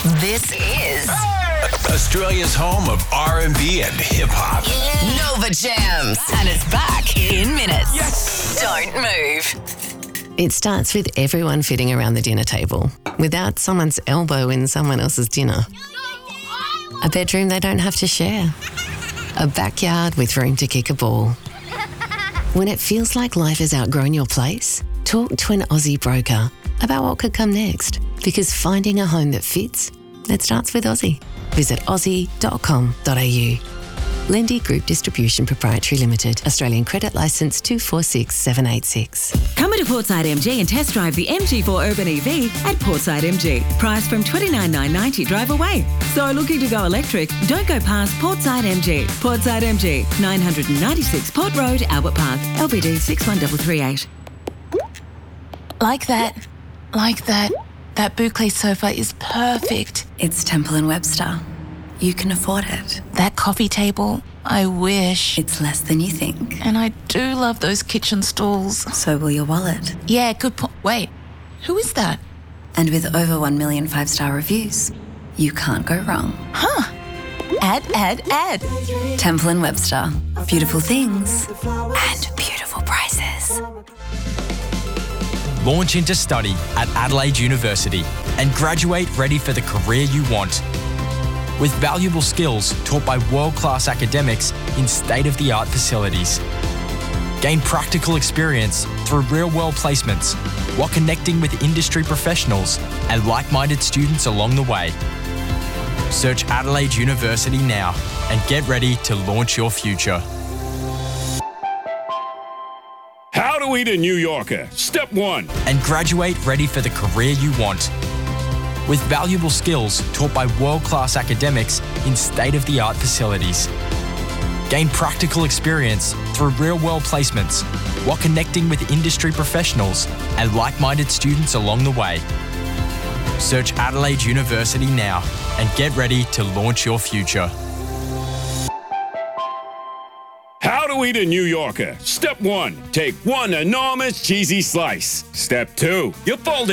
This is Australia's home of R&B and hip-hop. Nova Jams. And it's back in minutes. Yes! Don't move. It starts with everyone fitting around the dinner table without someone's elbow in someone else's dinner. A bedroom they don't have to share. A backyard with room to kick a ball. When it feels like life has outgrown your place, talk to an Aussie broker about what could come next. Because finding a home that fits, it starts with Aussie. Visit aussie.com.au. Lendi Group Distribution Proprietary Limited. Australian Credit Licence 246786. Come into Portside MG and test drive the MG4 Urban EV at Portside MG. Price from $29,990 drive away. So looking to go electric? Don't go past Portside MG. Portside MG, 996 Port Road, Albert Park, LBD 61338. Like that. That boucle sofa is perfect. It's Temple & Webster. You can afford it. That coffee table, I wish. It's less than you think. And I do love those kitchen stools. So will your wallet. Yeah, good point. Wait, who is that? And with over 1 million 5-star reviews, you can't go wrong. Huh. Add. Temple & Webster. Beautiful things and beautiful prices. Launch into study at Adelaide University and graduate ready for the career you want. With valuable skills taught by world-class academics in state-of-the-art facilities. Gain practical experience through real-world placements while connecting with industry professionals and like-minded students along the way. Search Adelaide University now and get ready to launch your future. How to eat a New Yorker. Step 1. And graduate ready for the career you want. With valuable skills taught by world-class academics in state-of-the-art facilities. Gain practical experience through real-world placements while connecting with industry professionals and like-minded students along the way. Search Adelaide University now and get ready to launch your future. How to eat a New Yorker. Step 1. Take one enormous cheesy slice. Step 2. You fold it